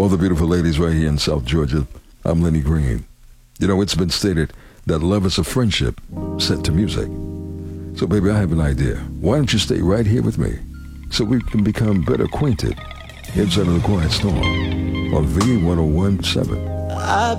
the beautiful ladies right here in South Georgia. I'm Lenny Green. You know, it's been stated that love is a friendship set to music. So, baby, I have an idea. Why don't you stay right here with me so we can become better acquainted inside of the Quiet Storm on V1017. I've